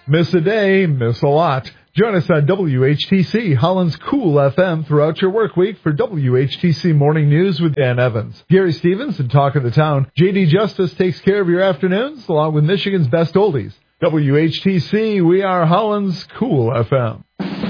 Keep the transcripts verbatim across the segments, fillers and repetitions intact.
Miss a day, miss a lot. Join us on W H T C, Holland's Cool F M, throughout your work week for W H T C Morning News with Dan Evans. Gary Stevens and Talk of the Town. J D Justice takes care of your afternoons, along with Michigan's best oldies. W H T C, we are Holland's Cool F M.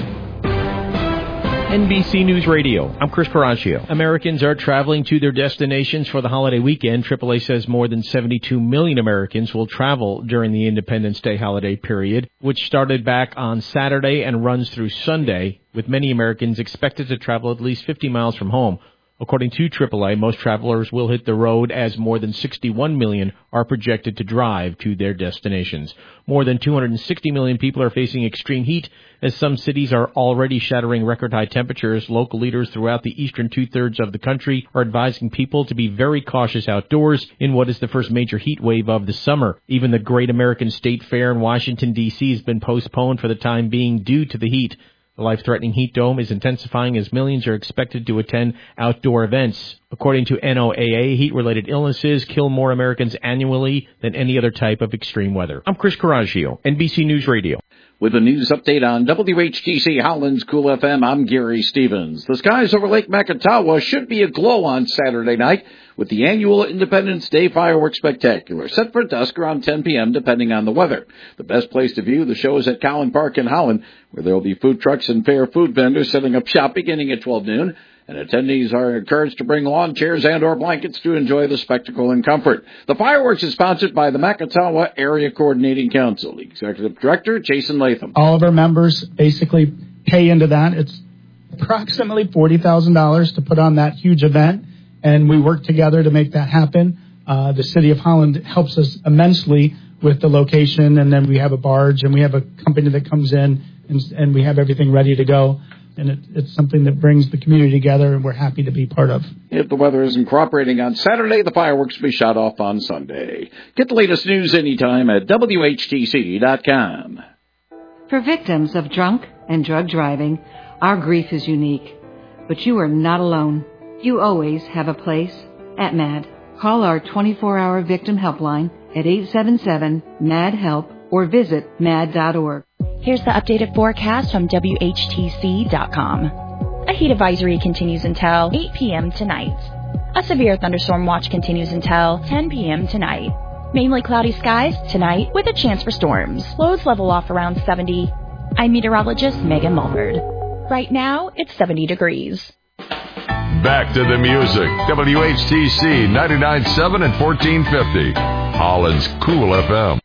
N B C News Radio. I'm Chris Coraggio. Americans are traveling to their destinations for the holiday weekend. triple A says more than seventy-two million Americans will travel during the Independence Day holiday period, which started back on Saturday and runs through Sunday, with many Americans expected to travel at least fifty miles from home. According to triple A, most travelers will hit the road as more than sixty-one million are projected to drive to their destinations. More than two hundred sixty million people are facing extreme heat, as some cities are already shattering record-high temperatures. Local leaders throughout the eastern two-thirds of the country are advising people to be very cautious outdoors in what is the first major heat wave of the summer. Even the Great American State Fair in Washington, D C has been postponed for the time being due to the heat. The life-threatening heat dome is intensifying as millions are expected to attend outdoor events. According to N O A A, heat-related illnesses kill more Americans annually than any other type of extreme weather. I'm Chris Coraggio, N B C News Radio. With a news update on W H T C Holland's Cool F M, I'm Gary Stevens. The skies over Lake Macatawa should be aglow on Saturday night with the annual Independence Day Fireworks Spectacular, set for dusk around ten p.m. depending on the weather. The best place to view the show is at Collin Park in Holland, where there will be food trucks and fair food vendors setting up shop beginning at twelve noon. And attendees are encouraged to bring lawn chairs and or blankets to enjoy the spectacle in comfort. The fireworks is sponsored by the Macatawa Area Coordinating Council. Executive Director Jason Latham. All of our members basically pay into that. It's approximately forty thousand dollars to put on that huge event, and we work together to make that happen. Uh, the City of Holland helps us immensely with the location, and then we have a barge, and we have a company that comes in, and, and we have everything ready to go. And it, it's something that brings the community together, and we're happy to be part of. If the weather isn't cooperating on Saturday, the fireworks will be shot off on Sunday. Get the latest news anytime at W H T C dot com. For victims of drunk and drug driving, our grief is unique. But you are not alone. You always have a place at MAD. Call our twenty-four hour victim helpline at eight seven seven, M A D, HELP or visit mad dot org. Here's the updated forecast from W H T C dot com. A heat advisory continues until eight p.m. tonight. A severe thunderstorm watch continues until ten p.m. tonight. Mainly cloudy skies tonight with a chance for storms. Lows level off around seventy. I'm meteorologist Megan Mulford. Right now, it's seventy degrees. Back to the music. W H T C ninety-nine point seven and fourteen fifty. Holland's Cool F M.